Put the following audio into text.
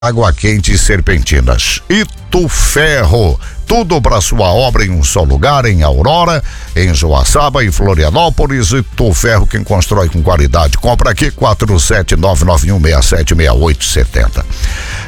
Água Quente e Serpentinas. Ituferro, tudo para sua obra em um só lugar, em Aurora, em Joaçaba e Florianópolis. Ituferro, quem constrói com qualidade. Compra aqui 47991676870.